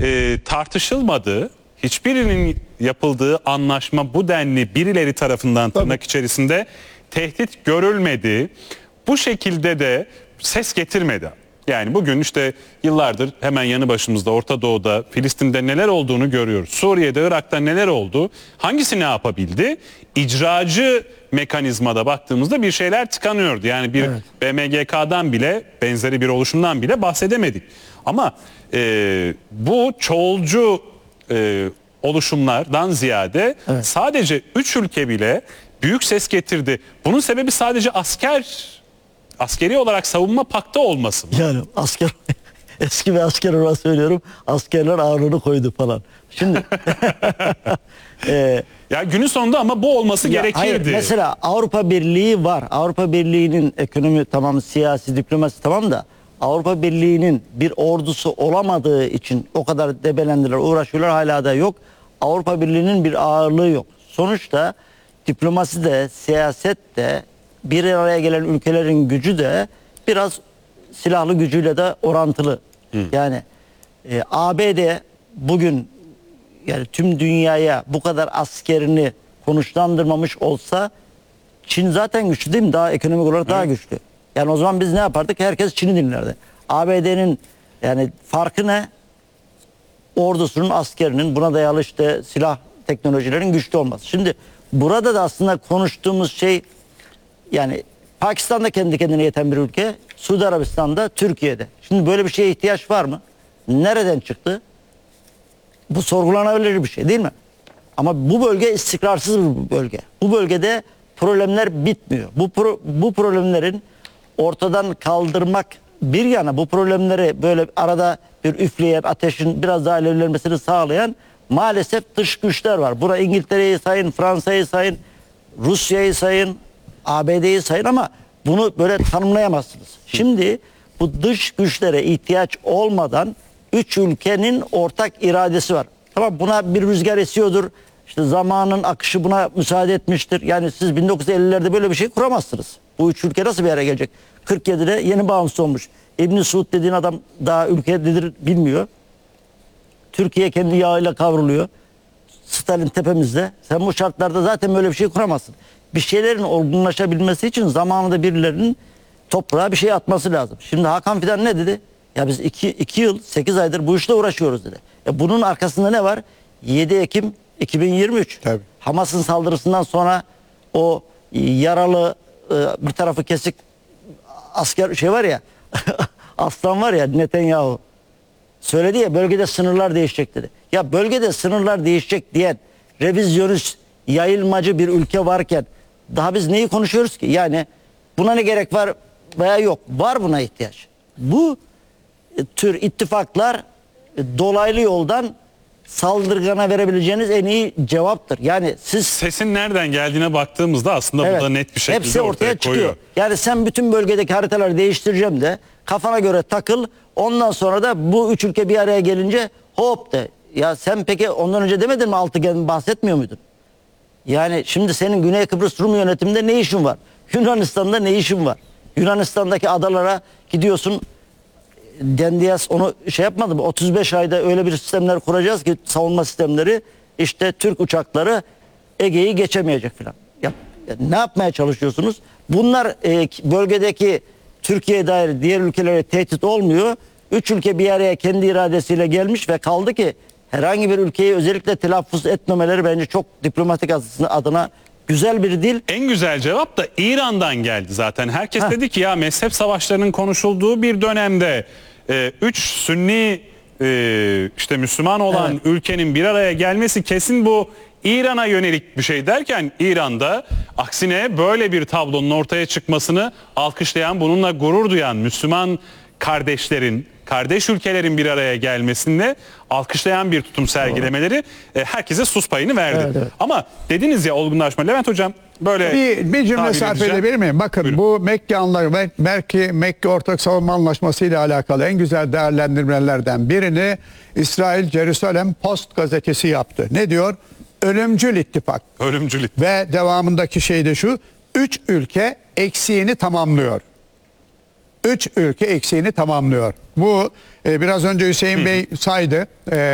tartışılmadı. Hiçbirinin yapıldığı anlaşma bu denli birileri tarafından tırnak içerisinde tehdit görülmedi. Bu şekilde de ses getirmedi. Yani bugün işte yıllardır hemen yanı başımızda Orta Doğu'da, Filistin'de neler olduğunu görüyoruz. Suriye'de, Irak'ta neler oldu? Hangisi ne yapabildi? İcracı mekanizmada baktığımızda bir şeyler tıkanıyordu. Yani bir BMGK'dan bile, benzeri bir oluşumdan bile bahsedemedik. Ama bu çoğulcu oluşumlardan ziyade sadece 3 ülke bile büyük ses getirdi. Bunun sebebi sadece askeri olarak savunma paktı olması mı? Yani asker, eski bir asker olarak söylüyorum, askerler ağırlığını koydu falan. Şimdi ya günün sonunda ama bu olması gerekirdi. Hayır, mesela Avrupa Birliği var. Avrupa Birliği'nin ekonomi tamam, siyasi diplomasi tamam da Avrupa Birliği'nin bir ordusu olamadığı için o kadar debelendiler, uğraşıyorlar, hala da yok. Avrupa Birliği'nin bir ağırlığı yok. Sonuçta diplomasi de, siyaset de, bir araya gelen ülkelerin gücü de biraz silahlı gücüyle de orantılı. Yani ABD bugün yani tüm dünyaya bu kadar askerini konuşlandırmamış olsa Çin zaten güçlü değil mi? Daha ekonomik olarak daha güçlü. Yani o zaman biz ne yapardık? Herkes Çin'i dinlerdi. ABD'nin yani farkı ne? Ordusunun, askerinin, buna dayalı işte silah teknolojilerin güçlü olması. Şimdi burada da aslında konuştuğumuz şey, yani Pakistan'da kendi kendine yeten bir ülke, Suudi Arabistan'da, Türkiye'de. Şimdi böyle bir şeye ihtiyaç var mı? Nereden çıktı? Bu sorgulanabilir bir şey değil mi? Ama bu bölge istikrarsız bir bölge. Bu bölgede problemler bitmiyor. Bu problemlerin ortadan kaldırmak bir yana, bu problemleri böyle arada bir üfleyen, ateşin biraz daha alevlenmesini sağlayan maalesef dış güçler var. Buna İngiltere'yi sayın, Fransa'yı sayın, Rusya'yı sayın, ABD'yi sayın ama bunu böyle tanımlayamazsınız. Şimdi bu dış güçlere ihtiyaç olmadan 3 ülkenin ortak iradesi var. Tamam, buna bir rüzgar esiyordur. İşte zamanın akışı buna müsaade etmiştir. Yani siz 1950'lerde böyle bir şey kuramazsınız. Bu 3 ülke nasıl bir araya gelecek? 47'de yeni bağımsız olmuş. İbn Suud dediğin adam daha ülkededir bilmiyor. Türkiye kendi yağıyla kavruluyor. Stalin tepemizde. Sen bu şartlarda zaten böyle bir şey kuramazsın. Bir şeylerin olgunlaşabilmesi için zamanında birilerinin toprağa bir şey atması lazım. Şimdi Hakan Fidan ne dedi? Ya biz 2 yıl 8 aydır bu işle uğraşıyoruz dedi. Bunun arkasında ne var? 7 Ekim 2023. Tabii. Hamas'ın saldırısından sonra o yaralı bir tarafı kesik asker şey var ya aslan var ya, Netanyahu söyledi ya, bölgede sınırlar değişecek dedi. Ya bölgede sınırlar değişecek diyen revizyonist, yayılmacı bir ülke varken daha biz neyi konuşuyoruz ki? Yani buna ne gerek var veya yok? Var buna ihtiyaç. Bu tür ittifaklar dolaylı yoldan saldırgana verebileceğiniz en iyi cevaptır. Yani siz Sesin nereden geldiğine baktığımızda aslında bu da net bir şekilde hepsi ortaya çıkıyor. koyuyor. Yani sen bütün bölgedeki haritaları değiştireceğim de kafana göre takıl, ondan sonra da bu 3 ülke bir araya gelince hop de. Ya sen peki ondan önce demedin mi altıgen, bahsetmiyor muydun? Yani şimdi senin Güney Kıbrıs Rum yönetiminde ne işin var? Yunanistan'da ne işin var? Yunanistan'daki adalara gidiyorsun. Dendias onu şey yapmadı mı? 35 ayda öyle bir sistemler kuracağız ki, savunma sistemleri, işte Türk uçakları Ege'yi geçemeyecek falan. Ya ne yapmaya çalışıyorsunuz? Bunlar bölgedeki Türkiye'ye dair diğer ülkelere tehdit olmuyor. 3 ülke bir araya kendi iradesiyle gelmiş ve kaldı ki herhangi bir ülkeyi özellikle telaffuz etmemeleri bence çok diplomatik adına güzel bir dil. En güzel cevap da İran'dan geldi zaten. Herkes dedi ki ya mezhep savaşlarının konuşulduğu bir dönemde 3 Sünni işte Müslüman olan ülkenin bir araya gelmesi kesin bu İran'a yönelik bir şey derken, İran'da aksine böyle bir tablonun ortaya çıkmasını alkışlayan, bununla gurur duyan Müslüman kardeşlerin, kardeş ülkelerin bir araya gelmesinde alkışlayan bir tutum sergilemeleri herkese sus payını verdi. Evet. Ama dediniz ya olgunlaşma. Levent Hocam böyle bir cümle sarf edebilir miyim? Bakın, buyurun. Bu Mekke Ortak Savunma Anlaşması ile alakalı en güzel değerlendirmelerden birini İsrail Jerusalem Post gazetesi yaptı. Ne diyor? Ölümcül ittifak. Ölümcül ittifak. Ve devamındaki şey de şu: 3 ülke eksiğini tamamlıyor. 3 ülke eksiğini tamamlıyor. Bu biraz önce Hüseyin Bey saydı.